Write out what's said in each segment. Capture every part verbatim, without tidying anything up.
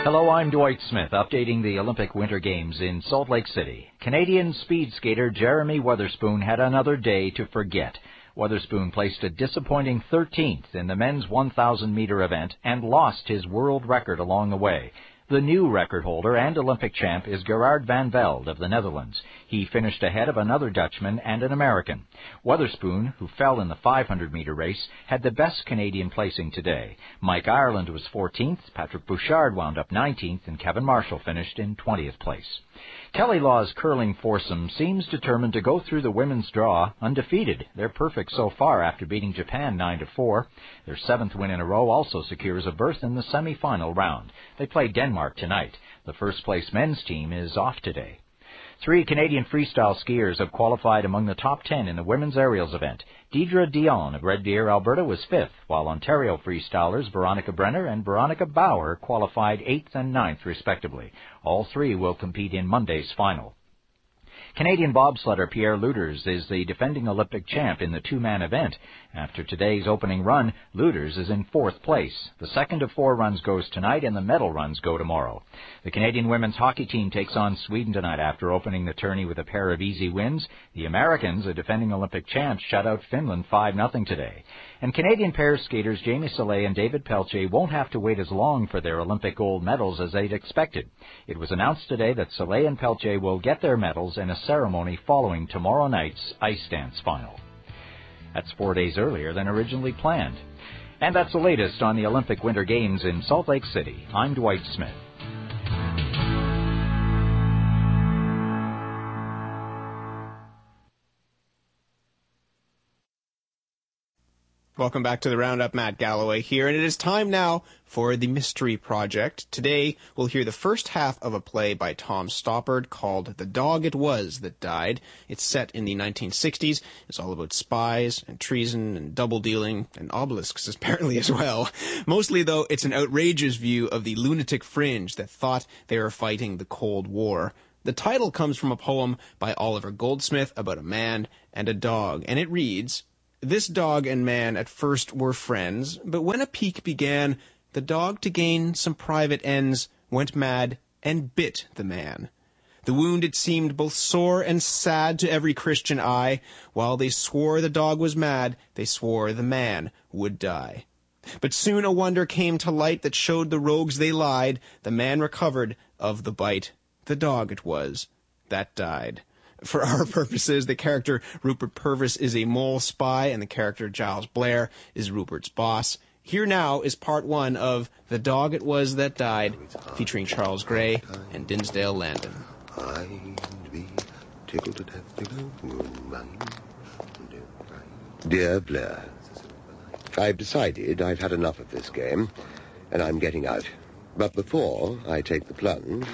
Hello, I'm Dwight Smith, updating the Olympic Winter Games in Salt Lake City. Canadian speed skater Jeremy Weatherspoon had another day to forget. Weatherspoon placed a disappointing thirteenth in the men's one thousand meter event and lost his world record along the way. The new record holder and Olympic champ is Gerard van Velde of the Netherlands. He finished ahead of another Dutchman and an American. Weatherspoon, who fell in the five hundred meter race, had the best Canadian placing today. Mike Ireland was fourteenth, Patrick Bouchard wound up nineteenth, and Kevin Marshall finished in twentieth place. Kelly Law's curling foursome seems determined to go through the women's draw undefeated. They're perfect so far after beating Japan nine to four. Their seventh win in a row also secures a berth in the semi-final round. They play Denmark tonight. The first-place men's team is off today. Three Canadian freestyle skiers have qualified among the top ten in the women's aerials event. Deidre Dion of Red Deer, Alberta, was fifth, while Ontario freestylers Veronica Brenner and Veronica Bauer qualified eighth and ninth, respectively. All three will compete in Monday's final. Canadian bobsledder Pierre Lueders is the defending Olympic champ in the two-man event. After today's opening run, Lueders is in fourth place. The second of four runs goes tonight, and the medal runs go tomorrow. The Canadian women's hockey team takes on Sweden tonight after opening the tourney with a pair of easy wins. The Americans, a defending Olympic champs, shut out Finland five nothing today. And Canadian pair skaters Jamie Salé and David Pelche won't have to wait as long for their Olympic gold medals as they'd expected. It was announced today that Salé and Pelche will get their medals in a ceremony following tomorrow night's ice dance final. That's four days earlier than originally planned. And that's the latest on the Olympic Winter Games in Salt Lake City. I'm Dwight Smith. Welcome back to the Roundup. Matt Galloway here, and it is time now for the Mystery Project. Today, we'll hear the first half of a play by Tom Stoppard called The Dog It Was That Died. It's set in the nineteen sixties. It's all about spies and treason and double-dealing and obelisks apparently as well. Mostly, though, it's an outrageous view of the lunatic fringe that thought they were fighting the Cold War. The title comes from a poem by Oliver Goldsmith about a man and a dog, and it reads, "This dog and man at first were friends, but when a pique began, the dog to gain some private ends went mad and bit the man. The wound it seemed both sore and sad to every Christian eye. While they swore the dog was mad, they swore the man would die. But soon a wonder came to light that showed the rogues they lied. The man recovered of the bite. The dog it was that died." For our purposes, the character Rupert Purvis is a mole spy, and the character Giles Blair is Rupert's boss. Here now is part one of The Dog It Was That Died, featuring Charles Gray and Dinsdale Landon. Dear Blair, I've decided I've had enough of this game, and I'm getting out. But before I take the plunge...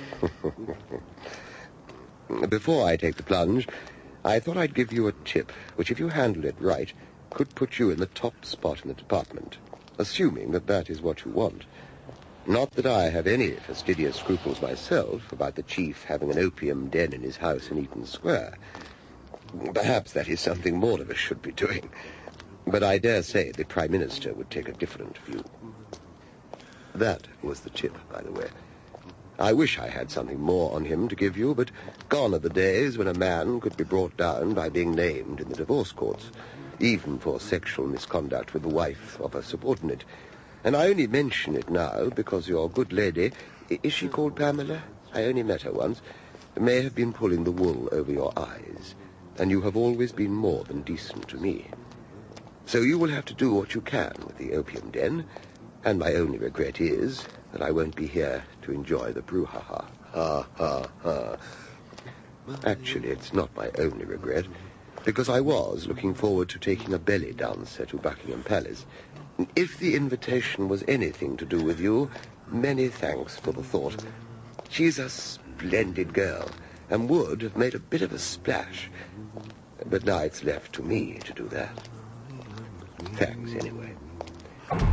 Before I take the plunge, I thought I'd give you a tip, which, if you handle it right, could put you in the top spot in the department, assuming that that is what you want. Not that I have any fastidious scruples myself about the chief having an opium den in his house in Eaton Square. Perhaps that is something more of us should be doing. But I dare say the Prime Minister would take a different view. That was the tip, by the way. I wish I had something more on him to give you, but gone are the days when a man could be brought down by being named in the divorce courts, even for sexual misconduct with the wife of a subordinate. And I only mention it now because your good lady, is she called Pamela? I only met her once, may have been pulling the wool over your eyes, and you have always been more than decent to me. So you will have to do what you can with the opium den, and my only regret is that I won't be here to enjoy the brouhaha. Ha, ha, ha. Actually, it's not my only regret, because I was looking forward to taking a belly dancer to Buckingham Palace. If the invitation was anything to do with you, many thanks for the thought. She's a splendid girl, and would have made a bit of a splash. But now it's left to me to do that. Thanks, anyway.